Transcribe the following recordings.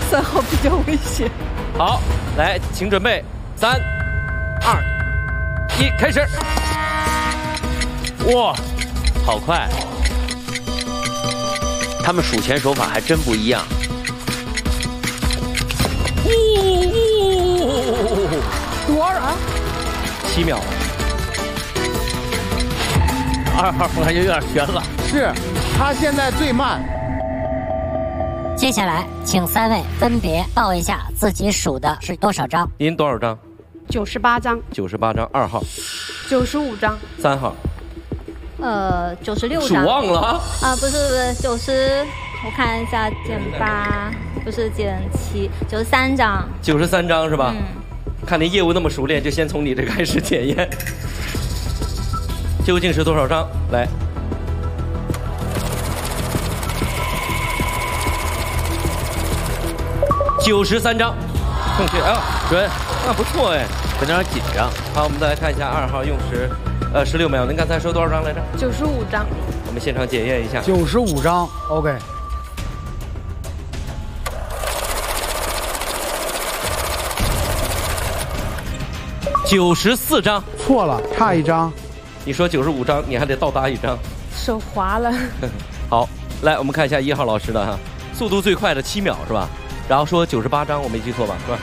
3号比较危险。 好，来，请准备，3、2、1，开始。哇，好快！他们数钱手法还真不一样。 多少啊 ？7秒。2号我感觉有点悬了。 是，他现在最慢。 接下来，请3位分别报一下自己数的是多少张。 您多少张 ？98张。 98张。2号。 95张。 3号。 96张。 数忘了啊？不是90，我看一下减8，不是减7，93张。 93张是吧？看您业务那么熟练，就先从你这开始检验。究竟是多少张？来。93张，正确啊，准，那不错哎，有点紧张。好，我们再来看一下2号用时，16秒。您刚才说多少张来着 ？95张。 我们现场检验一下。 95张 ，OK。 94张， 错了，差1张。 你说95张，你还得倒搭1张。 手滑了。 好，来我们看一下1号老师的哈，速度最快的7秒是吧？然后说98张，我没记错吧？是吧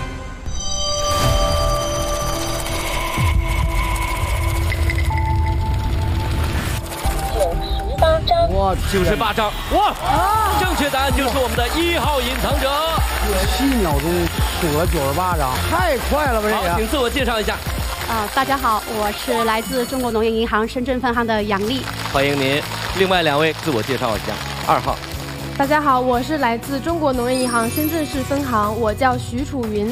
？98张。哇，98张！哇，正确答案就是我们的1号隐藏者。 7秒钟数了98张，太快了吧这个！ 好，请自我介绍一下。 大家好，我是来自中国农业银行深圳分行的杨丽。 欢迎您。另外2位自我介绍一下。2号。 大家好，我是来自中国农业银行深圳市分行，我叫徐楚云。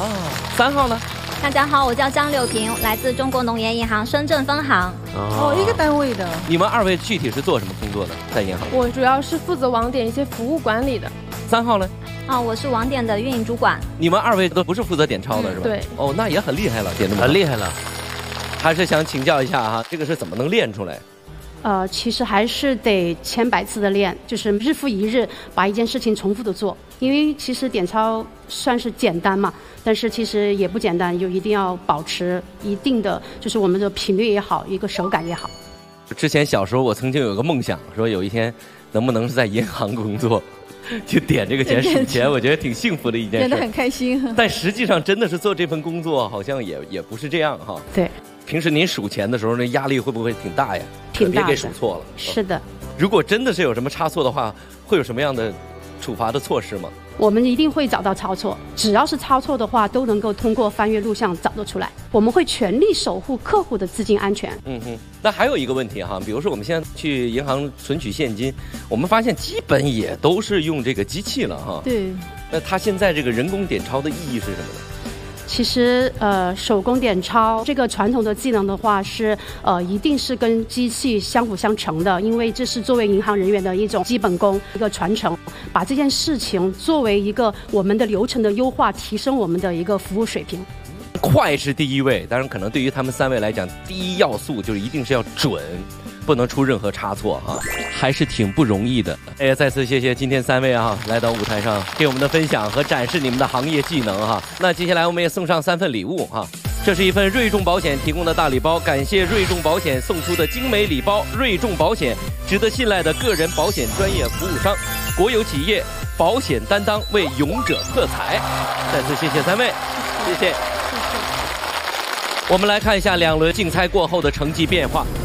3号呢？ 大家好，我叫张柳平，来自中国农业银行深圳分行。 一个单位的。 你们2位具体是做什么工作的？在银行？ 我主要是负责网点一些服务管理的。 3号呢？ 我是网点的运营主管。 你们2位都不是负责点钞的是吧？ 对。 那也很厉害了，点这么很厉害了。还是想请教一下哈，这个是怎么能练出来？ 其实还是得千百次的练，就是日复一日把一件事情重复的做。因为其实点钞算是简单嘛，但是其实也不简单，就一定要保持一定的，就是我们的频率也好，一个手感也好。 之前小时候我曾经有个梦想，说有一天能不能是在银行工作，就点这个钱数钱，我觉得挺幸福的一件事， 点得很开心。 但实际上真的是做这份工作，好像也不是这样哈。 对。 平时您数钱的时候，那压力会不会挺大呀？ 挺大的， 别给数错了。 是的。 如果真的是有什么差错的话，会有什么样的处罚的措施吗？ 我们一定会找到差错，只要是差错的话，都能够通过翻阅录像找得出来。我们会全力守护客户的资金安全。 那还有一个问题哈，比如说我们现在去银行存取现金，我们发现基本也都是用这个机器了哈。 对。 那它现在这个人工点钞的意义是什么呢？ 其实手工点钞这个传统的技能的话是一定是跟机器相辅相成的，因为这是作为银行人员的一种基本功，一个传承，把这件事情作为一个我们的流程的优化，提升我们的一个服务水平。 快是第一位，当然可能对于他们3位来讲，第一要素就是一定是要准，不能出任何差错啊，还是挺不容易的。再次谢谢今天3位啊来到舞台上给我们的分享和展示你们的行业技能哈。那接下来我们也送上3份礼物哈，这是一份瑞众保险提供的大礼包，感谢瑞众保险送出的精美礼包。瑞众保险，值得信赖的个人保险专业服务商，国有企业，保险担当，为勇者喝彩。再次谢谢3位，谢谢。我们来看一下2轮竞猜过后的成绩变化。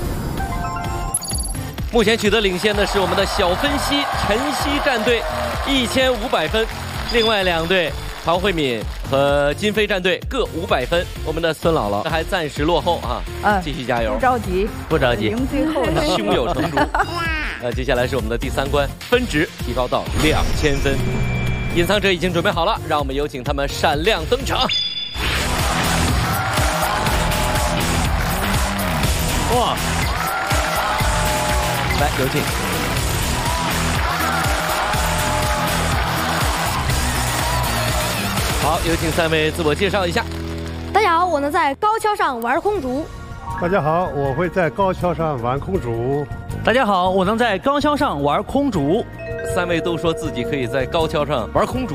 目前取得领先的是我们的小分析晨曦战队1500分，另外2队陶慧敏和金飞战队各500分。我们的孙姥姥还暂时落后啊，继续加油， 不着急， 不着急， 赢最后的， 胸有成竹。接下来是我们的第3关，分值提高到2000分。隐藏者已经准备好了，让我们有请他们闪亮登场。哇！来，有请。好，有请3位自我介绍一下。 大家好，我能在高跷上玩空竹。 大家好，我会在高跷上玩空竹。 大家好，我能在高跷上玩空竹。 3位都说自己可以在高跷上玩空竹。